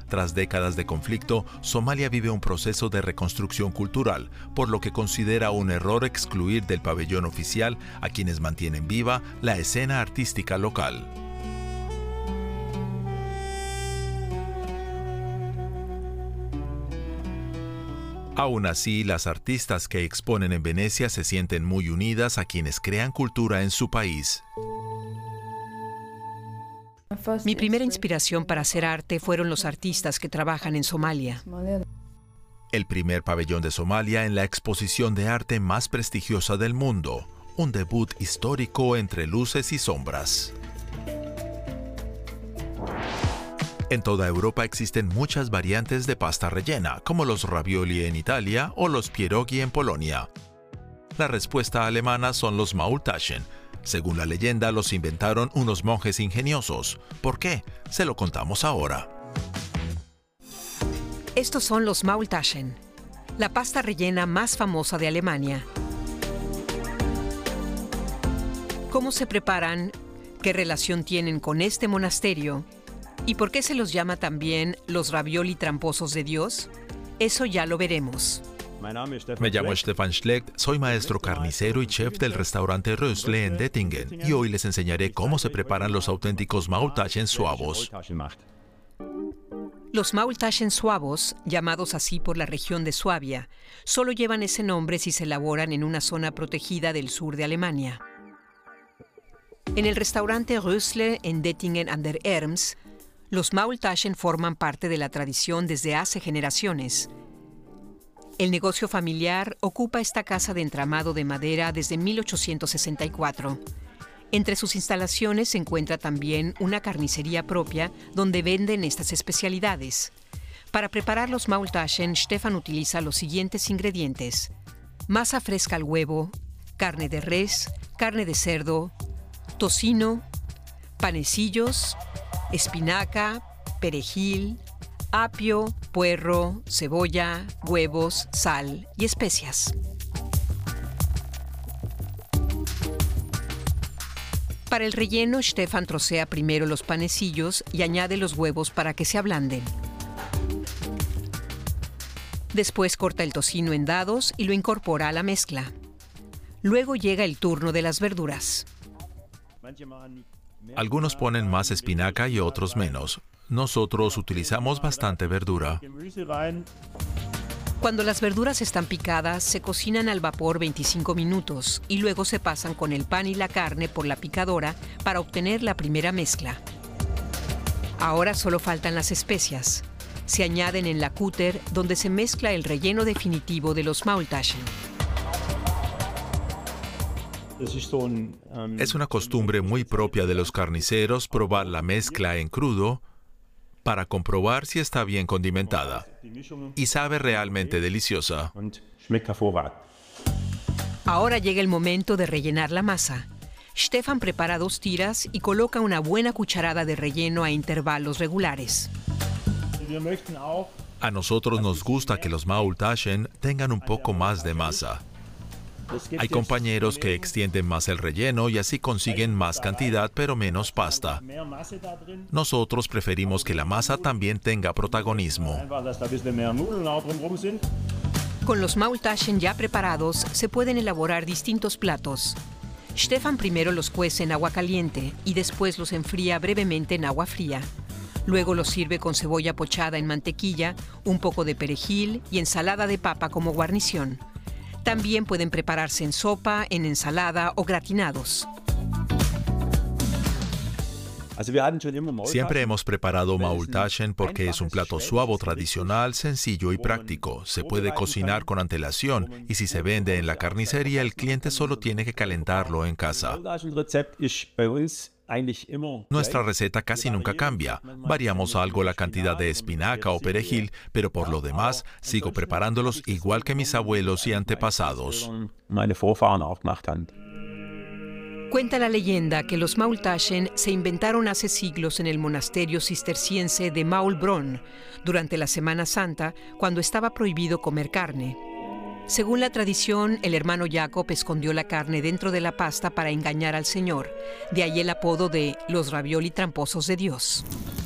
Tras décadas de conflicto, Somalia vive un proceso de reconstrucción cultural, por lo que considera un error excluir del pabellón oficial a quienes mantienen viva la escena artística local. Aún así, las artistas que exponen en Venecia se sienten muy unidas a quienes crean cultura en su país. Mi primera inspiración para hacer arte fueron los artistas que trabajan en Somalia. El primer pabellón de Somalia en la exposición de arte más prestigiosa del mundo, un debut histórico entre luces y sombras. En toda Europa existen muchas variantes de pasta rellena, como los ravioli en Italia o los pierogi en Polonia. La respuesta alemana son los Maultaschen. Según la leyenda, los inventaron unos monjes ingeniosos. ¿Por qué? Se lo contamos ahora. Estos son los Maultaschen, la pasta rellena más famosa de Alemania. ¿Cómo se preparan? ¿Qué relación tienen con este monasterio? ¿Y por qué se los llama también los ravioli tramposos de Dios? Eso ya lo veremos. Me llamo Stefan Schlecht, soy maestro carnicero y chef del restaurante Rösle en Dettingen, y hoy les enseñaré cómo se preparan los auténticos Maultaschen suavos. Los Maultaschen suavos, llamados así por la región de Suabia, solo llevan ese nombre si se elaboran en una zona protegida del sur de Alemania. En el restaurante Rösle en Dettingen an der Erms, los Maultaschen forman parte de la tradición desde hace generaciones. El negocio familiar ocupa esta casa de entramado de madera desde 1864. Entre sus instalaciones se encuentra también una carnicería propia donde venden estas especialidades. Para preparar los Maultaschen, Stefan utiliza los siguientes ingredientes: masa fresca al huevo, carne de res, carne de cerdo, tocino, panecillos, espinaca, perejil, apio, puerro, cebolla, huevos, sal y especias. Para el relleno, Stefan trocea primero los panecillos y añade los huevos para que se ablanden. Después corta el tocino en dados y lo incorpora a la mezcla. Luego llega el turno de las verduras. Algunos ponen más espinaca y otros menos. Nosotros utilizamos bastante verdura. Cuando las verduras están picadas, se cocinan al vapor 25 minutos y luego se pasan con el pan y la carne por la picadora para obtener la primera mezcla. Ahora solo faltan las especias. Se añaden en la cúter, donde se mezcla el relleno definitivo de los Maultaschen. Es una costumbre muy propia de los carniceros probar la mezcla en crudo para comprobar si está bien condimentada y sabe realmente deliciosa. Ahora llega el momento de rellenar la masa. Stefan prepara 2 tiras y coloca una buena cucharada de relleno a intervalos regulares. A nosotros nos gusta que los Maultaschen tengan un poco más de masa. Hay compañeros que extienden más el relleno y así consiguen más cantidad pero menos pasta. Nosotros preferimos que la masa también tenga protagonismo. Con los Maultaschen ya preparados, se pueden elaborar distintos platos. Stefan primero los cuece en agua caliente y después los enfría brevemente en agua fría. Luego los sirve con cebolla pochada en mantequilla, un poco de perejil y ensalada de papa como guarnición. También pueden prepararse en sopa, en ensalada o gratinados. Siempre hemos preparado Maultaschen porque es un plato suave tradicional, sencillo y práctico. Se puede cocinar con antelación y si se vende en la carnicería, el cliente solo tiene que calentarlo en casa. Nuestra receta casi nunca cambia. Variamos algo la cantidad de espinaca o perejil, pero por lo demás sigo preparándolos igual que mis abuelos y antepasados. Cuenta la leyenda que los Maultaschen se inventaron hace siglos en el monasterio cisterciense de Maulbronn, durante la Semana Santa, cuando estaba prohibido comer carne. Según la tradición, el hermano Jacob escondió la carne dentro de la pasta para engañar al Señor. De ahí el apodo de los ravioli tramposos de Dios.